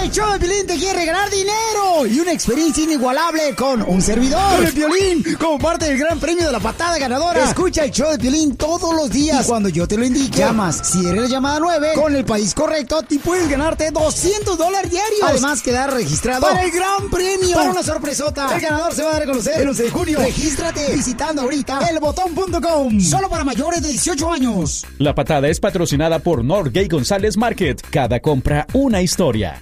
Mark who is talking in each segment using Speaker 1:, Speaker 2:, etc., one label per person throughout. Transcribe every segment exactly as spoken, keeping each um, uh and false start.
Speaker 1: El show de Piolín te quiere regalar dinero y una experiencia inigualable con un servidor. Con el Piolín, como parte del gran premio de la patada ganadora. Escucha el show de Piolín todos los días. Y cuando yo te lo indique, llamas. Si eres la llamada nueve, con el país correcto, y puedes ganarte doscientos dólares diarios. Además, quedar registrado para el gran premio. Para una sorpresota. El ganador se va a dar a conocer el once de junio. Regístrate visitando ahorita el botón punto com. Solo para mayores de dieciocho años.
Speaker 2: La patada es patrocinada por Norgay González Market. Cada compra, una historia.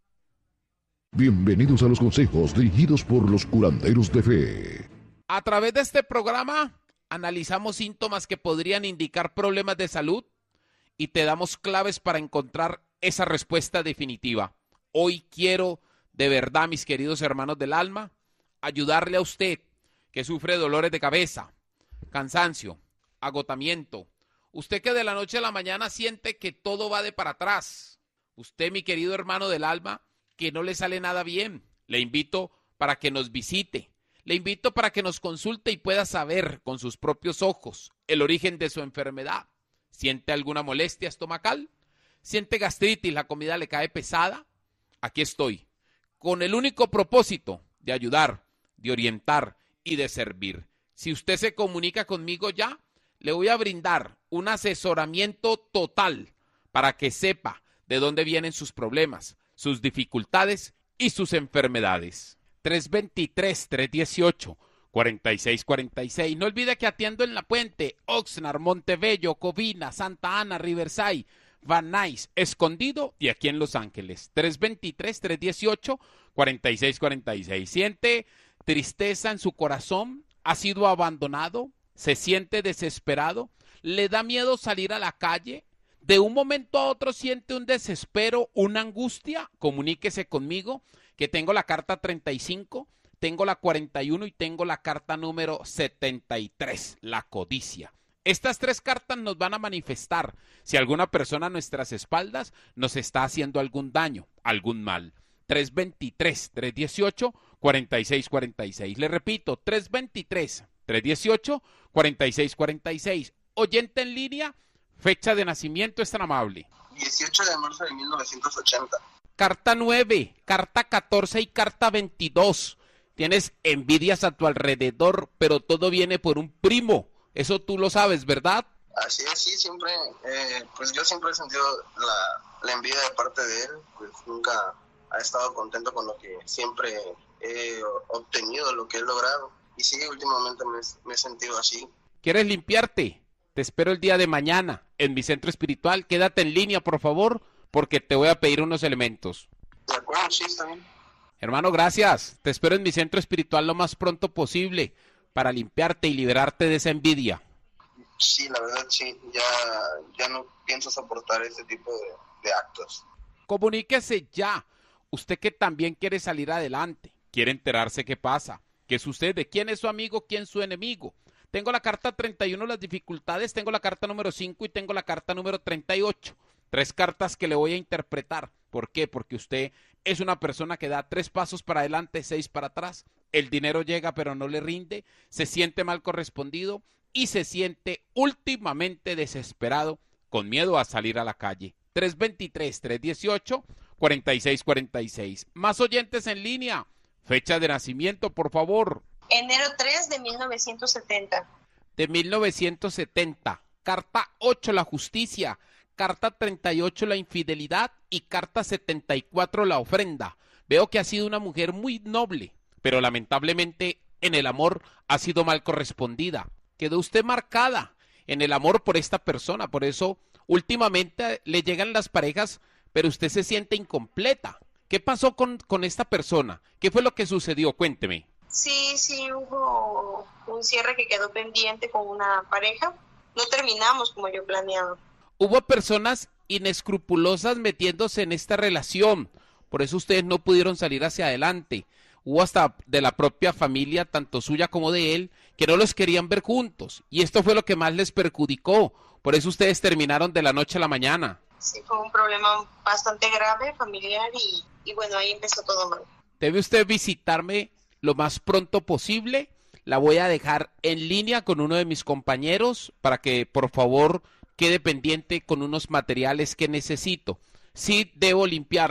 Speaker 3: Bienvenidos a los consejos dirigidos por los curanderos de fe.
Speaker 4: A través de este programa analizamos síntomas que podrían indicar problemas de salud y te damos claves para encontrar esa respuesta definitiva. Hoy quiero, de verdad, mis queridos hermanos del alma, ayudarle a usted que sufre dolores de cabeza, cansancio, agotamiento. Usted que de la noche a la mañana siente que todo va de para atrás. Usted, mi querido hermano del alma, que no le sale nada bien. Le invito para que nos visite. Le invito para que nos consulte y pueda saber con sus propios ojos el origen de su enfermedad. ¿Siente alguna molestia estomacal? ¿Siente gastritis? ¿La comida le cae pesada? Aquí estoy, con el único propósito de ayudar, de orientar y de servir. Si usted se comunica conmigo ya, le voy a brindar un asesoramiento total para que sepa de dónde vienen sus problemas, sus dificultades y sus enfermedades. tres dos tres, tres uno ocho, cuatro seis cuatro seis. No olvide que atiendo en La Puente, Oxnard, Montebello, Covina, Santa Ana, Riverside, Van Nuys, Escondido y aquí en Los Ángeles. tres dos tres, tres uno ocho, cuatro seis cuatro seis. ¿Siente tristeza en su corazón? ¿Ha sido abandonado? ¿Se siente desesperado? ¿Le da miedo salir a la calle? ¿De un momento a otro siente un desespero, una angustia? Comuníquese conmigo, que tengo la carta treinta y cinco, tengo la cuarenta y uno y tengo la carta número setenta y tres, la codicia. Estas tres cartas nos van a manifestar si alguna persona a nuestras espaldas nos está haciendo algún daño, algún mal. tres dos tres, tres uno ocho, cuatro seis cuatro seis. Le repito, tres dos tres, tres uno ocho, cuatro seis cuatro seis. Oyente en línea, fecha de nacimiento es tan amable.
Speaker 5: dieciocho de marzo de mil novecientos ochenta.
Speaker 4: Carta nueve, carta catorce y carta veintidós. Tienes envidias a tu alrededor, pero todo viene por un primo. Eso tú lo sabes, ¿verdad?
Speaker 5: Así es, sí, siempre, eh, pues yo siempre he sentido la, la envidia de parte de él, pues nunca ha estado contento con lo que siempre he obtenido, lo que he logrado. Y sí, últimamente me, me he sentido así.
Speaker 4: ¿Quieres limpiarte? Te espero el día de mañana en mi centro espiritual. Quédate en línea, por favor, porque te voy a pedir unos elementos.
Speaker 5: De acuerdo, sí, está bien.
Speaker 4: Hermano, gracias. Te espero en mi centro espiritual lo más pronto posible para limpiarte y liberarte de esa envidia.
Speaker 5: Sí, la verdad, sí. Ya, ya no pienso soportar ese tipo de, de actos.
Speaker 4: Comuníquese ya. Usted que también quiere salir adelante, quiere enterarse qué pasa, qué sucede, quién es su amigo, quién es su enemigo. Tengo la carta treinta y uno, las dificultades, tengo la carta número cinco y tengo la carta número treinta y ocho. Tres cartas que le voy a interpretar. ¿Por qué? Porque usted es una persona que da tres pasos para adelante, seis para atrás. El dinero llega pero no le rinde, se siente mal correspondido y se siente últimamente desesperado, con miedo a salir a la calle. tres dos tres, tres uno ocho, cuatro seis cuatro seis. Más oyentes en línea. Fecha de nacimiento, por favor.
Speaker 6: Enero tres de mil novecientos setenta.
Speaker 4: De mil novecientos setenta. Carta ocho, la justicia. Carta treinta y ocho, la infidelidad. Y carta setenta y cuatro, la ofrenda. Veo que ha sido una mujer muy noble, pero lamentablemente en el amor ha sido mal correspondida. Quedó usted marcada en el amor por esta persona. Por eso últimamente le llegan las parejas, pero usted se siente incompleta. ¿Qué pasó con, con esta persona? ¿Qué fue lo que sucedió? Cuénteme.
Speaker 6: Sí, sí, hubo un cierre que quedó pendiente con una pareja. No terminamos como yo planeaba.
Speaker 4: Hubo personas inescrupulosas metiéndose en esta relación. Por eso ustedes no pudieron salir hacia adelante. Hubo hasta de la propia familia, tanto suya como de él, que no los querían ver juntos. Y esto fue lo que más les perjudicó. Por eso ustedes terminaron de la noche a la mañana.
Speaker 6: Sí, fue un problema bastante grave, familiar, y, y bueno, ahí empezó todo mal.
Speaker 4: Debe usted visitarme lo más pronto posible. La voy a dejar en línea con uno de mis compañeros para que por favor quede pendiente con unos materiales que necesito. Sí debo limpiarla,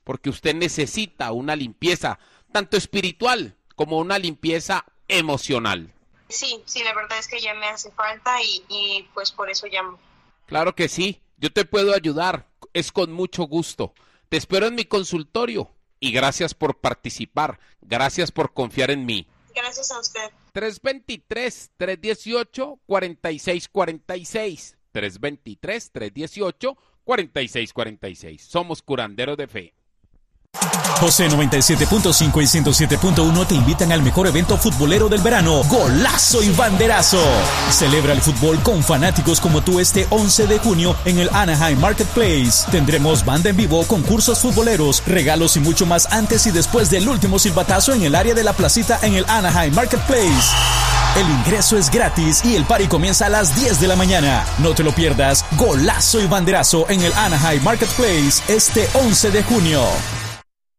Speaker 4: porque usted necesita una limpieza, tanto espiritual como una limpieza emocional.
Speaker 6: Sí, sí, la verdad es que ya me hace falta y, y pues por eso llamo.
Speaker 4: Claro que sí, yo te puedo ayudar, es con mucho gusto. Te espero en mi consultorio y gracias por participar, gracias por confiar en mí.
Speaker 6: Gracias a usted.
Speaker 4: tres dos tres, tres uno ocho, cuatro seis cuatro seis. tres dos tres, tres uno ocho, cuatro seis cuatro seis. Somos curanderos de fe.
Speaker 2: José noventa y siete punto cinco y ciento siete punto uno te invitan al mejor evento futbolero del verano, Golazo y Banderazo. Celebra el fútbol con fanáticos como tú este once de junio en el Anaheim Marketplace. Tendremos banda en vivo, concursos futboleros, regalos y mucho más antes y después del último silbatazo en el área de la placita en el Anaheim Marketplace. El ingreso es gratis y el party comienza a las diez de la mañana. No te lo pierdas, Golazo y Banderazo en el Anaheim Marketplace este once de junio.